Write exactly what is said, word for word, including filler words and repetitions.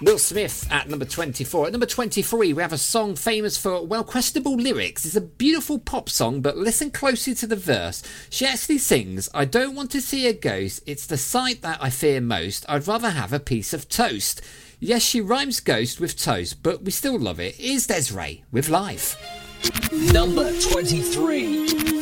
Will Smith at number twenty-four. At number twenty-three, we have a song famous for, well, questionable lyrics. It's a beautiful pop song, but listen closely to the verse. She actually sings, I don't want to see a ghost. It's the sight that I fear most. I'd rather have a piece of toast. Yes, she rhymes ghost with toast, but we still love it. Here's Des'ree with Life. Number twenty-three.